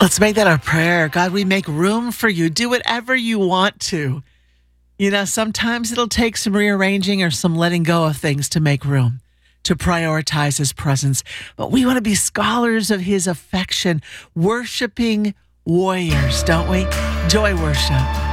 Let's make that our prayer. God, we make room for you. Do whatever you want to. Sometimes it'll take some rearranging or some letting go of things to make room, to prioritize his presence. But we want to be scholars of his affection, worshiping warriors, don't we? Joy worship.